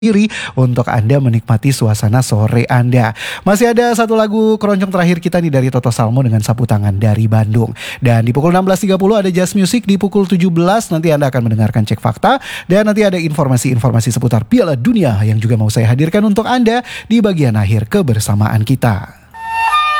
diri untuk Anda menikmati suasana sore Anda. Masih ada satu lagu keroncong terakhir kita nih dari Toto Salmo dengan Sapu Tangan dari Bandung. Dan di pukul 16.30 ada Jazz Music, di pukul 17 nanti Anda akan mendengarkan Cek Fakta. Dan nanti ada informasi-informasi seputar Piala Dunia yang juga mau saya hadirkan untuk Anda di bagian akhir kebersamaan kita.